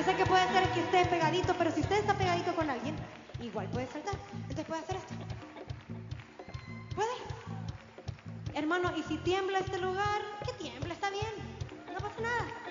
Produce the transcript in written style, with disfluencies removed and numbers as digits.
sé que puede ser que esté pegadito, pero si usted está pegadito con alguien, igual puede saltar. Entonces puede hacer esto. ¿Puede? Hermano, y si tiembla este lugar, que tiembla, está bien. No pasa nada.